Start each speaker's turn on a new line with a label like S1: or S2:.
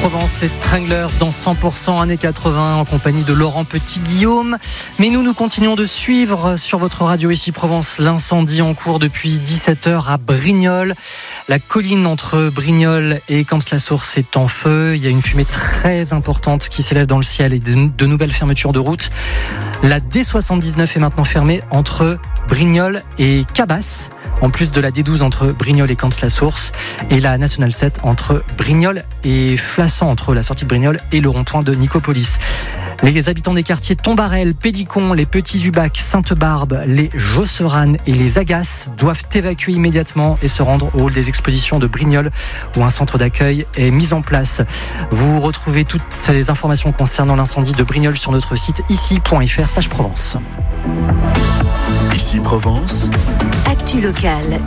S1: Provence, les Stranglers dans 100% années 80 en compagnie de Laurent Petit-Guillaume. Mais nous continuons de suivre sur votre radio ici Provence l'incendie en cours depuis 17h à Brignoles. La colline entre Brignoles et Camps-la-Source est en feu. Il y a une fumée très importante qui s'élève dans le ciel et de nouvelles fermetures de route. La D79 est maintenant fermée entre Brignoles et Cabas, en plus de la D12 entre Brignoles et Camps-la-Source, et la Nationale 7 entre Brignoles et Flassan, entre la sortie de Brignoles et le rond-point de Nicopolis. Les habitants des quartiers Tombarel, Pélicon, les Petits-Ubac, Sainte-Barbe, les Josserane et les Agaces doivent évacuer immédiatement et se rendre au hall des expositions de Brignoles où un centre d'accueil est mis en place. Vous retrouvez toutes ces informations concernant l'incendie de Brignoles sur notre site ici.fr/Provence.
S2: Ici Provence.
S3: Actu locale.